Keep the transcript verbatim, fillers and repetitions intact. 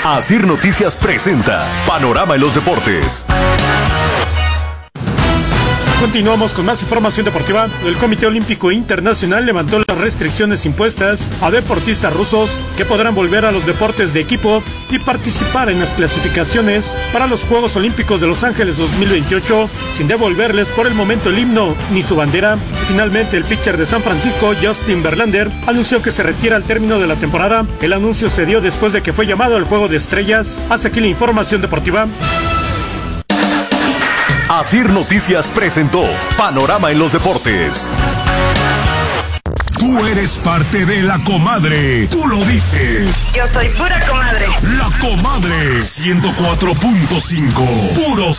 Asir Noticias presenta Panorama en los Deportes. Continuamos con más información deportiva. El Comité Olímpico Internacional levantó las restricciones impuestas a deportistas rusos que podrán volver a los deportes de equipo y participar en las clasificaciones para los Juegos Olímpicos de Los Ángeles dos mil veintiocho sin devolverles por el momento el himno ni su bandera. Finalmente, el pitcher de San Francisco, Justin Verlander, anunció que se retira al término de la temporada. El anuncio se dio después de que fue llamado al Juego de Estrellas. Hasta aquí la información deportiva. Asir Noticias presentó Panorama en los Deportes. Tú eres parte de La Comadre. Tú lo dices. Yo soy pura comadre. La Comadre. ciento cuatro punto cinco. Puro